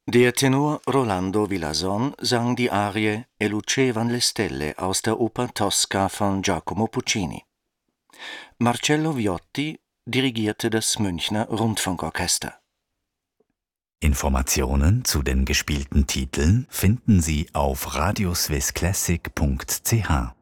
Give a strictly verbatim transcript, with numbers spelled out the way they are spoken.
Der Tenor Rolando Villazon sang die Arie E lucevan le stelle aus der Oper Tosca von Giacomo Puccini. Marcello Viotti dirigierte das Münchner Rundfunkorchester. Informationen zu den gespielten Titeln finden Sie auf radioswissclassic punkt c h.